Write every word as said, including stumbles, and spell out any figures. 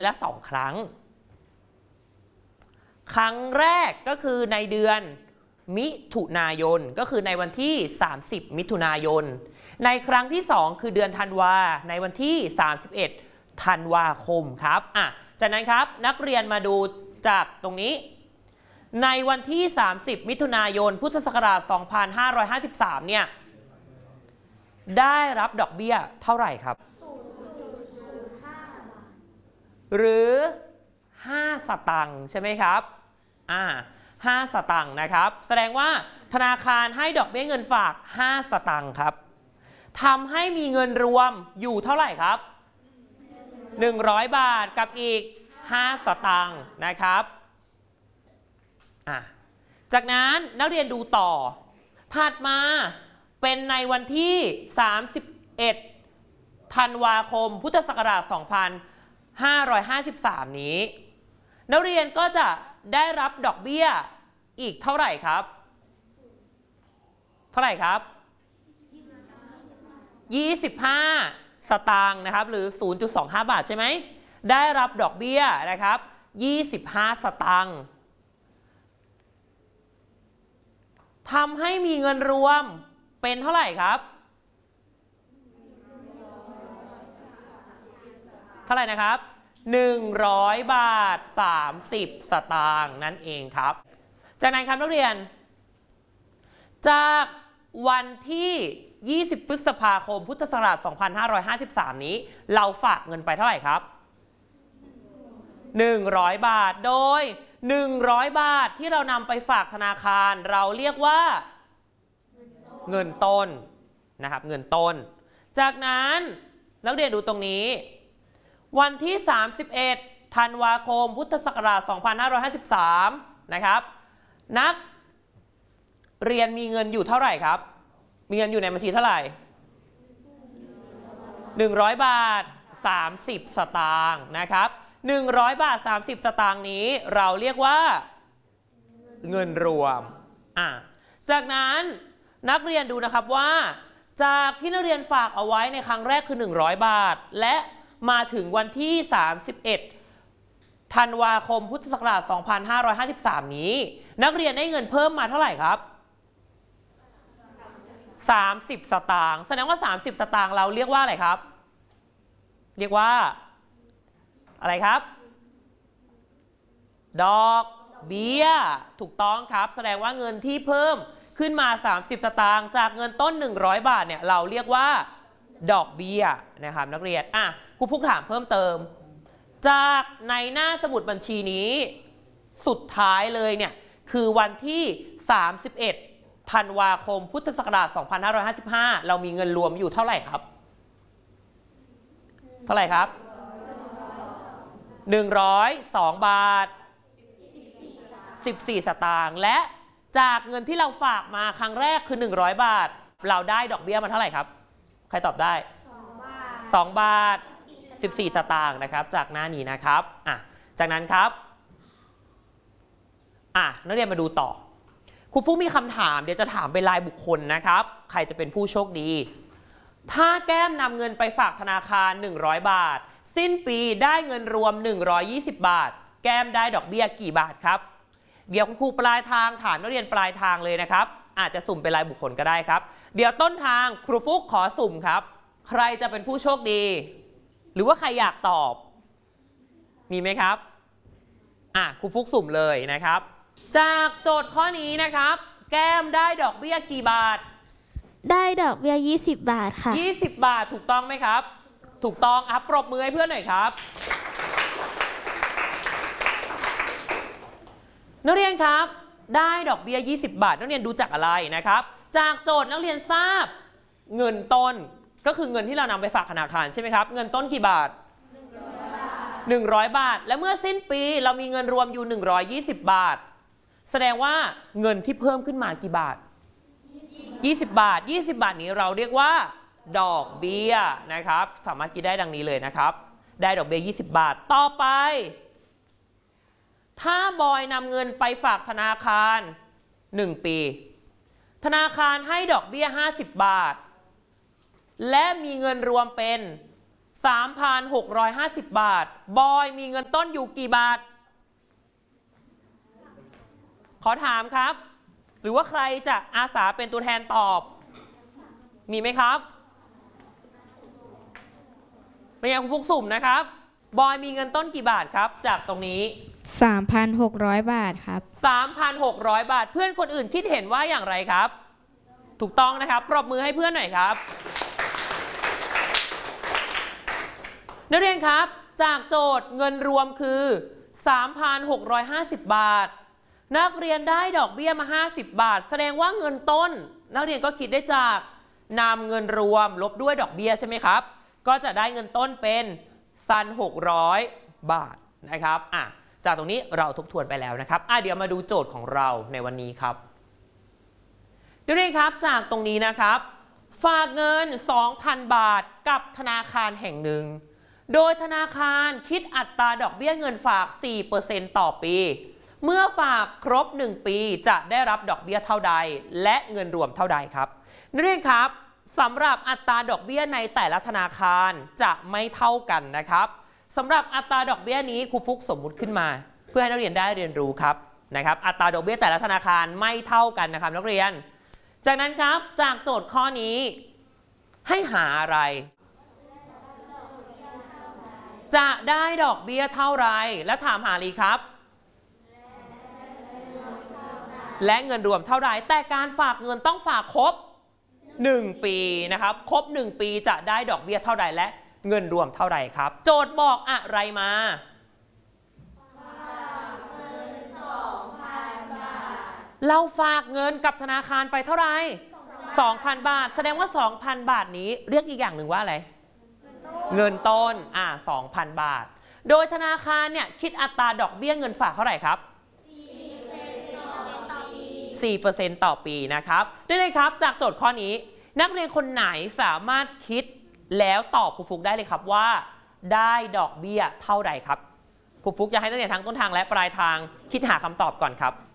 ละสองครั้งครั้งแรกก็คือในเดือนมิถุนายนก็คือในวันที่สามสิบมิถุนายนในครั้งที่สองคือเดือนธันวาในวันที่สามสิบเอ็ดธันวาคมครับอ่ะจากนั้นครับนักเรียนมาดูจากตรงนี้ในวันที่สามสิบมิถุนายนพุทธศักราชสองพันห้าร้อยห้าสิบสามเนี่ยได้รับดอกเบี้ยเท่าไหร่ครับหรือห้าสตางค์ใช่ไหมครับอ่าห้าสตางค์นะครับแสดงว่าธนาคารให้ดอกเบี้ยเงินฝากห้าสตางค์ครับทำให้มีเงินรวมอยู่เท่าไหร่ครับหนึ่งร้อยบาทกับอีกห้าสตางค์นะครับอ่ะจากนั้นนักเรียนดูต่อถัดมาเป็นในวันที่สามสิบเอ็ดธันวาคมพุทธศักราชสองพันห้าร้อยห้าสิบสามนี้นักเรียนก็จะได้รับดอกเบี้ยอีกเท่าไหร่ครับเท่าไหร่ครับยี่สิบห้าสตางค์นะครับหรือ ศูนย์จุดสองห้า บาทใช่ไหมได้รับดอกเบี้ยนะครับยี่สิบห้าสตางค์ทำให้มีเงินรวมเป็นเท่าไหร่ครับเท่าไหร่นะครับหนึ่งร้อยบาทสามสิบสตางค์นั่นเองครับจากนั้นครับนักเรียนจากวันที่ยี่สิบพฤษภาคมพุทธศักราชสองพันห้าร้อยห้าสิบสามนี้เราฝากเงินไปเท่าไหร่ครับหนึ่งร้อยบาทโดยหนึ่งร้อยบาทที่เรานำไปฝากธนาคารเราเรียกว่าเงินต้นนะครับเงินต้นจากนั้นนักเรียนดูตรงนี้วันที่สามสิบเอ็ดธันวาคมพุทธศักราชสองพันห้าร้อยห้าสิบสามนะครับนักเรียนมีเงินอยู่เท่าไหร่ครับมีเงินอยู่ในบัญชีเท่าไหร่หนึ่งร้อยบาทสามสิบสตางค์นะครับหนึ่งร้อยบาทสามสิบสตางค์นี้เราเรียกว่าเงินรวมอ่ะจากนั้นนักเรียนดูนะครับว่าจากที่นักเรียนฝากเอาไว้ในครั้งแรกคือหนึ่งร้อยบาทและมาถึงวันที่สามสิบเอ็ดธันวาคมพุทธศักราชสองพันห้าร้อยห้าสิบสามนี้นักเรียนได้เงินเพิ่มมาเท่าไหร่ครับสามสิบสตางค์แสดงว่าสามสิบสตางค์เราเรียกว่าอะไรครับเรียกว่าอะไรครับดอกเบี้ยถูกต้องครับแสดงว่าเงินที่เพิ่มขึ้นมาสามสิบสตางค์จากเงินต้นหนึ่งร้อยบาทเนี่ยเราเรียกว่าดอกเบี้ยนะครับนักเรียนอ่ะครูฟุกถามเพิ่มเติมจากในหน้าสมุดบัญชีนี้สุดท้ายเลยเนี่ยคือวันที่สามสิบเอ็ดธันวาคมพุทธศักราชสองพันห้าร้อยห้าสิบห้าเรามีเงินรวมอยู่เท่าไหร่ครับเท่าไหร่ครับหนึ่งร้อยสองบาทสิบสี่สตางค์และจากเงินที่เราฝากมาครั้งแรกคือหนึ่งร้อยบาทเราได้ดอกเบี้ยมาเท่าไหร่ครับใครตอบได้สองบาทสิบสี่สตางค์นะครับจากหน้านี้นะครับอ่ะจากนั้นครับอ่ะนักเรียนมาดูต่อครูฟุ๊กมีคำถามเดี๋ยวจะถามเป็นรายบุคคลนะครับใครจะเป็นผู้โชคดีถ้าแก้มนำเงินไปฝากธนาคารหนึ่งร้อยบาทสิ้นปีได้เงินรวมหนึ่งร้อยยี่สิบบาทแก้มได้ดอกเบี้ยกี่บาทครับเดี๋ยวคุณครูปลายทางถามนักเรียนปลายทางเลยนะครับอาจจะสุ่มเป็นรายบุคคลก็ได้ครับเดี๋ยวต้นทางครูฟุ๊กขอสุ่มครับใครจะเป็นผู้โชคดีหรือว่าใครอยากตอบมีไหมครับอ่ะครูฟุ๊กสุ่มเลยนะครับจากโจทย์ข้อนี้นะครับแก้มได้ดอกเบี้ยกี่บาทได้ดอกเบี้ยยี่สิบบาทค่ะยี่สิบบาทถูกต้องไหมครับถูกต้องอ่ะปรบมือให้เพื่อนหน่อยครับนักเรียนครับได้ดอกเบี้ยยี่สิบบาทนักเรียนดูจากอะไรนะครับจากโจทย์นักเรียนทราบเงินต้นก็คือเงินที่เรานำไปฝากธนาคารใช่ไหมครับเงินต้นกี่บาทหนึ่งร้อยบาทและเมื่อสิ้นปีเรามีเงินรวมอยู่หนึ่งร้อยยี่สิบบาทแสดงว่าเงินที่เพิ่มขึ้นมากี่บาทยี่สิบบาทยี่สิบบาทนี้เราเรียกว่าดอกเบี้ยนะครับสามารถคิดได้ดังนี้เลยนะครับได้ดอกเบี้ยยี่สิบบาทต่อไปถ้าบอยนำเงินไปฝากธนาคารหนึ่งปีธนาคารให้ดอกเบี้ยห้าสิบบาทและมีเงินรวมเป็นสามพันหกร้อยห้าสิบ บาทบอยมีเงินต้นอยู่กี่บาทขอถามครับหรือว่าใครจะอาสาเป็นตัวแทนตอบมีไหมครับเป็นยังคุณฟุกสุ่มนะครับบอยมีเงินต้นกี่บาทครับจากตรงนี้สามพันหกร้อย บาทครับสามพันหกร้อย บาทเพื่อนคนอื่นคิดเห็นว่าอย่างไรครับถูกต้องนะครับปรบมือให้เพื่อนหน่อยครับนักเรียนครับจากโจทย์เงินรวมคือ สามพันหกร้อยห้าสิบ บาทนักเรียนได้ดอกเบี้ยมาห้าสิบบาทแสดงว่าเงินต้นนักเรียนก็คิดได้จากนำเงินรวมลบด้วยดอกเบี้ยใช่ไหมครับก็จะได้เงินต้นเป็นพันหกร้อย บาทนะครับอ่ะจากตรงนี้เราทบทวนไปแล้วนะครับอ่ะเดี๋ยวมาดูโจทย์ของเราในวันนี้ครับนักเรียนครับจากตรงนี้นะครับฝากเงิน สองพัน บาทกับธนาคารแห่งหนึ่งโดยธนาคารคิดอัตราดอกเบี้ยเงินฝาก สี่เปอร์เซ็นต์ ต่อปีเมื่อฝากครบหนึ่งปีจะได้รับดอกเบี้ยเท่าใดและเงินรวมเท่าใดครับนักเรียนครับสำหรับอัตราดอกเบี้ยในแต่ละธนาคารจะไม่เท่ากันนะครับสำหรับอัตราดอกเบี้ยนี้ครูฟุกสมมุติขึ้นมาเพื่อให้นักเรียนได้เรียนรู้ครับนะครับอัตราดอกเบี้ยแต่ละธนาคารไม่เท่ากันนะครับนักเรียนจากนั้นครับจากโจทย์ข้อนี้ให้หาอะไรจะได้ดอกเบี้ยเท่าไรและถามหาลีครับและเงินรวมเท่าไรแต่การฝากเงินต้องฝากครบหนึ่งปีนะครับครบหนึ่งปีจะได้ดอกเบี้ยเท่าไรและเงินรวมเท่าไรครับโจทย์บอกอะไรมาเราฝากเงินกับธนาคารไปเท่าไร สองพัน บาทแสดงว่า สองพัน บาทนี้เรียกอีกอย่างหนึ่งว่าอะไรเงินต้นอ่า สองพัน บาทโดยธนาคารเนี่ยคิดอัตราดอกเบี้ยเงินฝากเท่าไหร่ครับ สี่เปอร์เซ็นต์ ต่อปีนะครับได้เลยครับจากโจทย์ข้อนี้นักเรียนคนไหนสามารถคิดแล้วตอบครูฟุกได้เลยครับว่าได้ดอกเบี้ยเท่าไหร่ครับครูฟุกอยากให้นักเรียนทั้งต้นทางและปลายทางคิดหาคำตอบก่อนครับ